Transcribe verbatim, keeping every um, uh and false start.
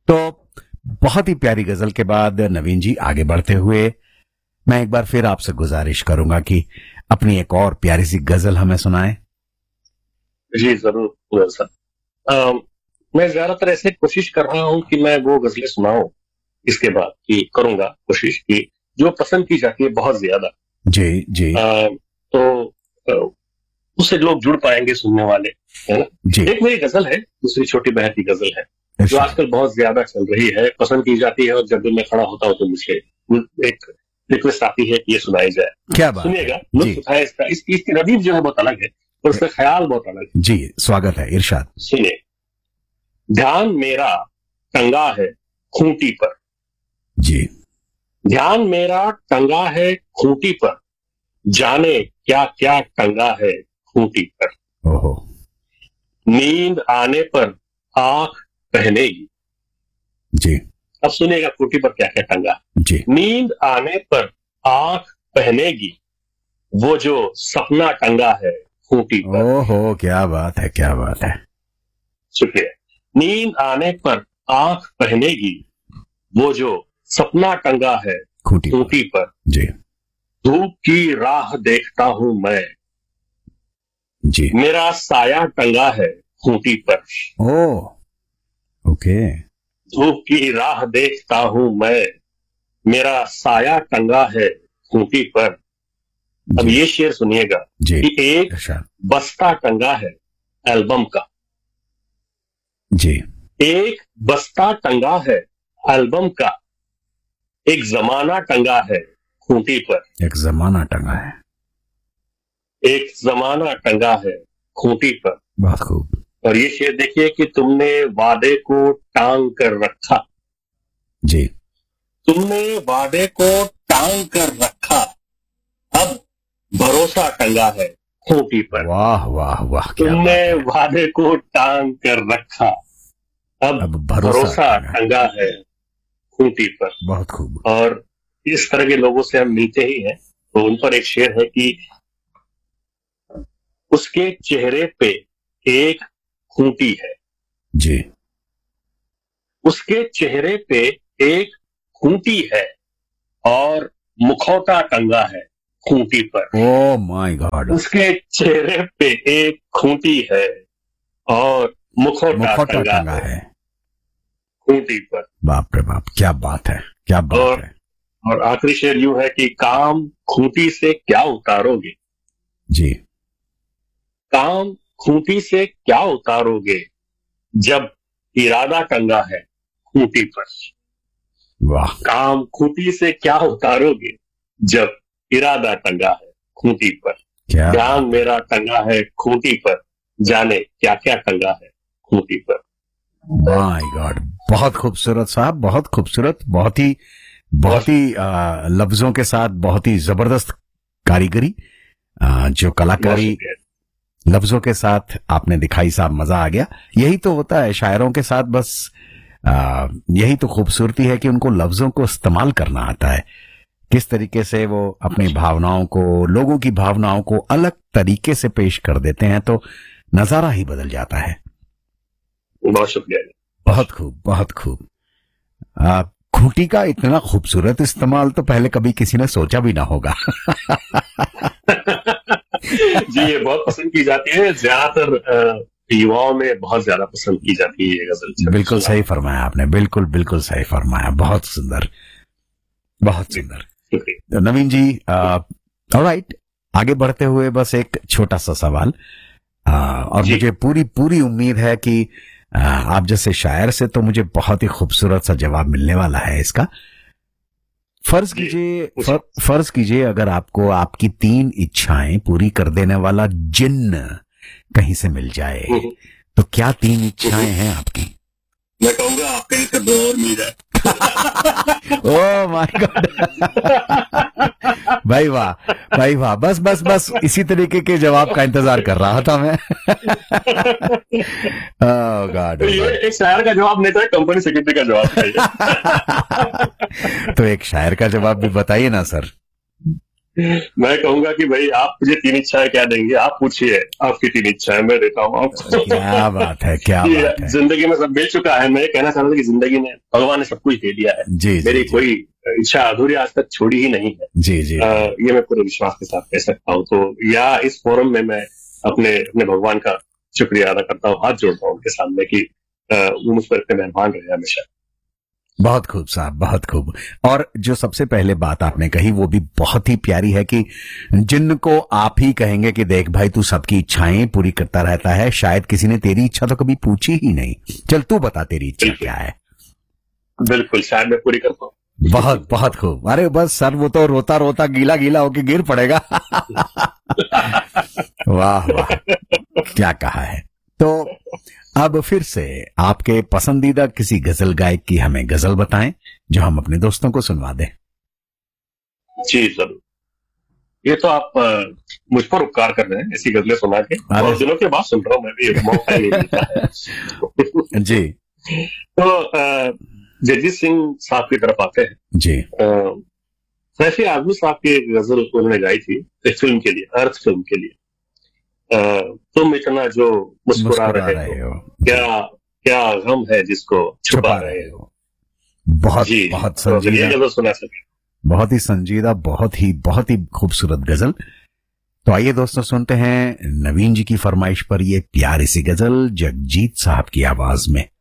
तो बहुत ही प्यारी गजल के बाद नवीन जी आगे बढ़ते हुए मैं एक बार फिर आपसे गुजारिश करूंगा कि अपनी एक और प्यारी सी गजल हमें सुनाएं। जी जरूर सर। अम, मैं ज्यादातर ऐसे कोशिश कर रहा हूँ कि मैं वो गजलें सुनाऊं इसके बाद, कि करूंगा कोशिश की जो पसंद की जाती है बहुत ज्यादा। जी जी। अम, तो अ, उससे लोग जुड़ पाएंगे सुनने वाले, है ना। जी। एक मेरी गजल है, दूसरी छोटी बहन की गजल है, जो इरशाद। आजकल बहुत ज्यादा चल रही है, पसंद की जाती है, और जब भी मैं खड़ा होता हूँ तो मुझे एक रिक्वेस्ट आती है कि ये सुनाई जाए। क्या बात है। सुनिएगा, जी लुत्फ उठाए इसका। इस, इसकी नदीम जो है बहुत अलग है और उसका ख्याल बहुत अलग है। जी, स्वागत है, इरशाद। सुनिए। ध्यान मेरा टंगा है खूंटी पर, जी। ध्यान मेरा टंगा है खूंटी पर, जाने क्या क्या टंगा है खूंटी पर। ओहो। नींद आने पर आंख पहनेगी। जी अब सुनिएगा खूंटी पर क्या क्या टंगा। जी। नींद आने पर आंख पहनेगी, वो जो सपना टंगा है खूंटी पर। ओहो, क्या बात है, क्या बात है। शुक्रिया। नींद आने पर आंख पहनेगी, वो जो सपना टंगा है खूंटी खूंटी पर। पर। जी धूप की राह देखता हूं मैं, जी। मेरा साया टंगा है खूंटी पर। ओ ओके। धूप की राह देखता हूं मैं, मेरा साया टंगा है खूंटी पर। अब जी ये शेर सुनिएगा जी। कि एक इरशाद। बस्ता टंगा है एल्बम का, जी। एक बस्ता टंगा है एल्बम का, एक जमाना टंगा है खूंटी पर। एक जमाना टंगा है। एक जमाना टंगा है खूंटी पर। बहुत खूब। और ये शेर देखिए कि तुमने वादे को टांग कर रखा, जी। तुमने वादे को टांग कर रखा, अब भरोसा टंगा है खूंटी पर। वाह वाह वाह, क्या तुमने बात है। वादे को टांग कर रखा, अब, अब भरोसा भरोसा टंगा। टंगा है खूंटी पर। बहुत खूब। और इस तरह के लोगों से हम मिलते ही हैं, तो उन पर एक शेर है कि उसके चेहरे पे एक खूंटी है, जी। उसके चेहरे पे एक खूंटी है, और मुखौटा टंगा है खूंटी पर। Oh my God. उसके चेहरे पे एक खूंटी है और मुखौटा मुखौटा टंगा टंगा है है खूंटी पर। बाप रे बाप, क्या बात है, क्या बात और है। और आखिरी शेर यूं है कि काम खूंटी से क्या उतारोगे, जी। काम खूंटी से क्या उतारोगे, जब इरादा टंगा है खूंटी पर। वाह। काम खूंटी से क्या उतारोगे, जब इरादा टंगा है खूंटी पर। क्या ध्यान बात है। मेरा टंगा है खूंटी पर, जाने क्या क्या टंगा है खूंटी पर। माय गॉड, बहुत खूबसूरत साहब, बहुत खूबसूरत, बहुत ही बहुत ही आ, लफ्जों के साथ बहुत ही जबरदस्त कारीगरी, आ, जो कलाकारी लफ्जों के साथ आपने दिखाई साहब, मजा आ गया। यही तो होता है शायरों के साथ, बस आ, यही तो खूबसूरती है कि उनको लफ्जों को इस्तेमाल करना आता है, किस तरीके से वो अपनी भावनाओं को, लोगों की भावनाओं को अलग तरीके से पेश कर देते हैं, तो नजारा ही बदल जाता है। बहुत शुक्रिया। बहुत खूब, बहुत खूब। आ, खूंटी का इतना खूबसूरत इस्तेमाल तो पहले कभी किसी ने सोचा भी ना होगा। जी, ये बहुत पसंद की जाती है, ज्यादातर युवाओं में बहुत ज्यादा पसंद की जाती है ये गजल। बिल्कुल सही फरमाया आपने, बिल्कुल बिल्कुल सही फरमाया, बहुत सुंदर, बहुत सुंदर। तो नवीन जी, ऑलराइट, आगे बढ़ते हुए बस एक छोटा सा सवाल, आ, और मुझे पूरी पूरी उम्मीद है कि आ, आप जैसे शायर से तो मुझे बहुत ही खूबसूरत सा जवाब मिलने वाला है इसका। फर्ज कीजिए, फर, फर्ज कीजिए अगर आपको आपकी तीन इच्छाएं पूरी कर देने वाला जिन्न कहीं से मिल जाए, तो क्या तीन इच्छाएं हैं आपकी? मैं कहूंगा आप कहीं से दो और मिल जाए। Oh my God. भाई वाह, भाई वाह, बस बस बस इसी तरीके के जवाब का इंतजार कर रहा था मैं। ओह गॉड। ये एक शायर का जवाब नहीं था, कंपनी सेक्रेटरी का जवाब था। तो एक शायर का जवाब भी बताइए ना सर। मैं कहूंगा कि भाई आप मुझे तीन इच्छाएं क्या देंगे, आप पूछिए, आपकी तीन इच्छाएं मैं देता हूँ आपको। क्या बात है, क्या ये बात है। जिंदगी में सब मिल चुका है। मैं ये कहना चाहता था कि जिंदगी में भगवान ने सब कुछ दे दिया है, जी जी मेरी जी कोई इच्छा अधूरी आज तक छोड़ी ही नहीं है। जी जी अ, ये मैं पूरे विश्वास के साथ कह सकता हूँ। तो या इस फोरम में मैं अपने अपने भगवान का शुक्रिया अदा करता हूँ, हाथ जोड़ता हूँ उनके सामने कि अ, वो मुझ पर इतने मेहरबान रहे हमेशा। बहुत खूब साहब, बहुत खूब। और जो सबसे पहले बात आपने कही वो भी बहुत ही प्यारी है कि जिनको आप ही कहेंगे कि देख भाई तू सबकी इच्छाएं पूरी करता रहता है, शायद किसी ने तेरी इच्छा तो कभी पूछी ही नहीं, चल तू बता तेरी इच्छा बिल्कुल क्या है। बिल्कुल, शायद मैं पूरी करता हूँ। बहुत बहुत खूब। अरे बस सर वो तो रोता रोता गीला गीला होके गिर पड़ेगा। वाह वाह, क्या कहा है। तो अब फिर से आपके पसंदीदा किसी गजल गायक की हमें गजल बताएं जो हम अपने दोस्तों को सुनवा दें। जी जरूर। ये तो आप अ, मुझ पर उपकार कर रहे हैं ऐसी गजलें सुना के। अरे बहुत दिनों के बाद सुन रहा हूँ मैं भी, मौका ही नहीं मिलता है। जी तो अ, जगजीत सिंह साहब की तरफ आते हैं। जी अ, सैफी आजमी साहब की एक गजल उन्होंने गाई थी एक फिल्म के लिए, अर्थ फिल्म के लिए। अ, तुम इतना जो मुस्कुरा मुस्कुरा रहे रहे हो, हो, क्या क्या गम है जिसको छुपा छुपा रहे रहे हो। हो। बहुत जी जी, बहुत तो अगर ये संजीदा, गजल सुना सके। बहुत ही संजीदा, बहुत ही बहुत ही खूबसूरत गजल। तो आइए दोस्तों सुनते हैं नवीन जी की फरमाइश पर ये प्यारी सी गजल जगजीत साहब की आवाज में।